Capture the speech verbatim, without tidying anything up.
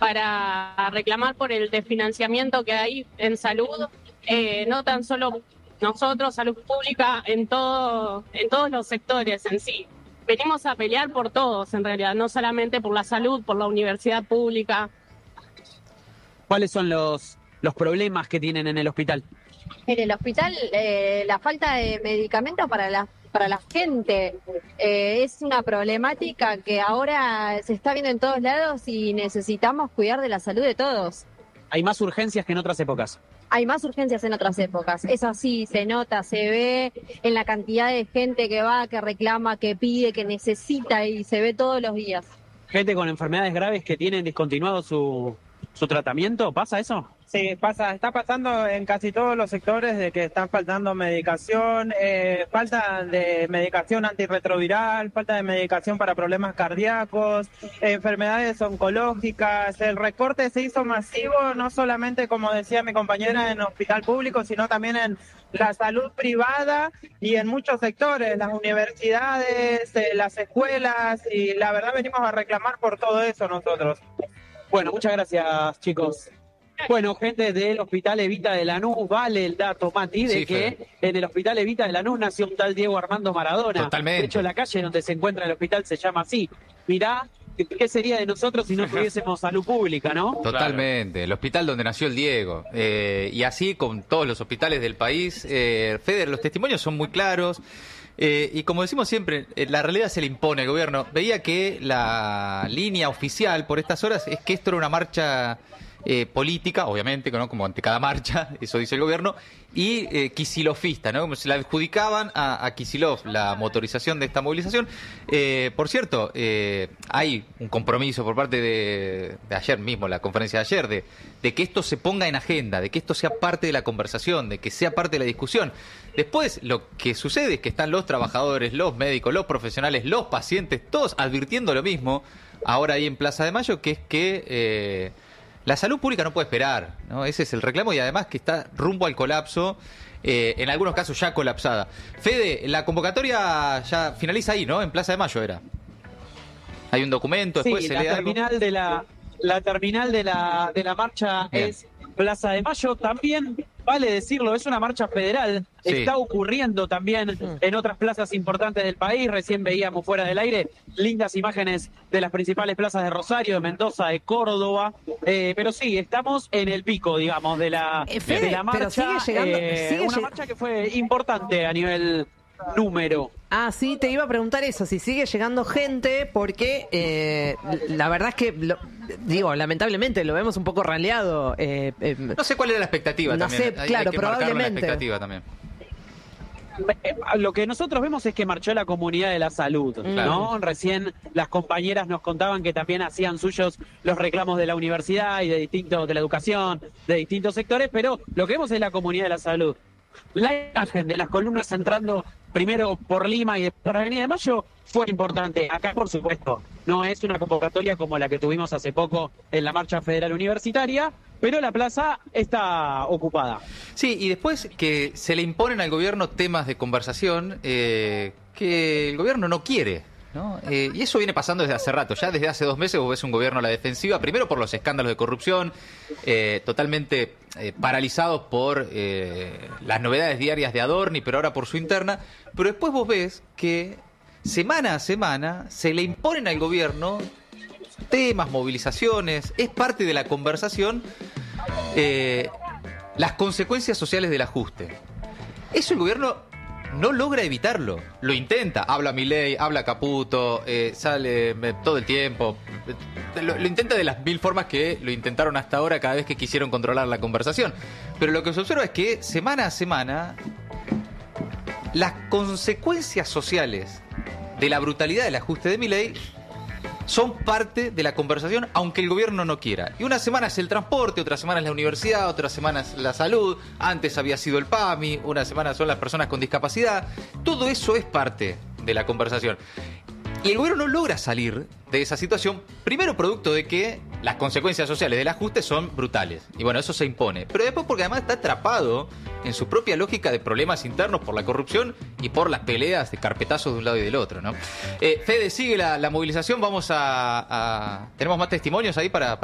para reclamar por el desfinanciamiento que hay en salud, eh, no tan solo nosotros, salud pública, en todo, en todos los sectores en sí. Venimos a pelear por todos, en realidad, no solamente por la salud, por la universidad pública. ¿Cuáles son los, los problemas que tienen en el hospital? En el hospital, eh, la falta de medicamentos para la, para la gente eh, es una problemática que ahora se está viendo en todos lados y necesitamos cuidar de la salud de todos. Hay más urgencias que en otras épocas. Hay más urgencias en otras épocas, eso sí, se nota, se ve en la cantidad de gente que va, que reclama, que pide, que necesita y se ve todos los días. Gente con enfermedades graves que tienen discontinuado su, su tratamiento, ¿pasa eso? Sí, pasa, está pasando en casi todos los sectores de que están faltando medicación, eh, falta de medicación antirretroviral, falta de medicación para problemas cardíacos, enfermedades oncológicas. El recorte se hizo masivo, no solamente, como decía mi compañera, en hospital público, sino también en la salud privada y en muchos sectores, las universidades, eh, las escuelas, y la verdad venimos a reclamar por todo eso nosotros. Bueno, muchas gracias, chicos. Bueno, gente del Hospital Evita de Lanús, vale el dato, Mati, de Sí, que Fede. en el Hospital Evita de Lanús nació un tal Diego Armando Maradona. Totalmente. De hecho, la calle donde se encuentra el hospital se llama así. Mirá, ¿qué sería de nosotros si no tuviésemos salud pública, no? Totalmente, el hospital donde nació el Diego. Eh, y así con todos los hospitales del país. Eh, Feder, los testimonios son muy claros. Eh, y como decimos siempre, eh, la realidad se le impone al gobierno. Veía que la línea oficial por estas horas es que esto era una marcha eh, política, obviamente, ¿no? Como ante cada marcha, eso dice el gobierno, y eh, quisilofista, ¿no? Como se la adjudicaban a, a Kicillof la motorización de esta movilización. Eh, por cierto, eh, hay un compromiso por parte de, de ayer mismo, la conferencia de ayer, de, de que esto se ponga en agenda, de que esto sea parte de la conversación, de que sea parte de la discusión. Después, lo que sucede es que están los trabajadores, los médicos, los profesionales, los pacientes, todos advirtiendo lo mismo, ahora ahí en Plaza de Mayo, que es que eh, la salud pública no puede esperar, ¿no? Ese es el reclamo y además que está rumbo al colapso, eh, en algunos casos ya colapsada. Fede, la convocatoria ya finaliza ahí, ¿no? En Plaza de Mayo era. Hay un documento, después Sí, se la lee algo. terminal de la la terminal de la de la marcha Bien. es Plaza de Mayo. También vale decirlo, es una marcha federal. Sí. Está ocurriendo también en otras plazas importantes del país. Recién veíamos fuera del aire lindas imágenes de las principales plazas de Rosario, de Mendoza, de Córdoba. Eh, pero sí, estamos en el pico, digamos, de la, Eh, Fede, de la marcha. pero sigue llegando- eh, sigue una lleg- marcha que fue importante a nivel número. Ah, sí, te iba a preguntar eso, si sigue llegando gente, porque eh, la verdad es que, lo- digo, lamentablemente lo vemos un poco raleado. Eh, eh, No sé cuál era la expectativa No también. sé, Hay- claro, hay que marcarlo en la probablemente. expectativa también. Eh, Lo que nosotros vemos es que marchó la comunidad de la salud, ¿no? Recién las compañeras nos contaban que también hacían suyos los reclamos de la universidad y de distintos, de la educación, de distintos sectores, pero lo que vemos es la comunidad de la salud. La imagen de las columnas entrando primero por Lima y después por Avenida de Mayo fue importante. Acá, por supuesto, no es una convocatoria como la que tuvimos hace poco en la Marcha Federal Universitaria, pero la plaza está ocupada. Sí, y después que se le imponen al gobierno temas de conversación eh, que el gobierno no quiere, ¿no? Eh, y eso viene pasando desde hace rato. Ya desde hace dos meses vos ves un gobierno a la defensiva, primero por los escándalos de corrupción, eh, totalmente eh, paralizados por eh, las novedades diarias de Adorni, pero ahora por su interna. Pero después vos ves que semana a semana se le imponen al gobierno temas, movilizaciones, es parte de la conversación, eh, las consecuencias sociales del ajuste. Eso el gobierno no logra evitarlo, lo intenta, habla Milei, habla Caputo, eh, sale eh, todo el tiempo, eh, lo, lo intenta de las mil formas que lo intentaron hasta ahora cada vez que quisieron controlar la conversación. Pero lo que se observa es que semana a semana las consecuencias sociales de la brutalidad del ajuste de Milei son parte de la conversación, aunque el gobierno no quiera. Y una semana es el transporte, otra semana es la universidad, otra semana es la salud, antes había sido el PAMI, una semana son las personas con discapacidad. Todo eso es parte de la conversación. Y el gobierno no logra salir de esa situación, primero producto de que las consecuencias sociales del ajuste son brutales. Y bueno, eso se impone. Pero después porque además está atrapado en su propia lógica de problemas internos por la corrupción y por las peleas de carpetazos de un lado y del otro, ¿no? Eh, Fede, sigue la, la movilización, vamos a, a... ¿Tenemos más testimonios ahí para...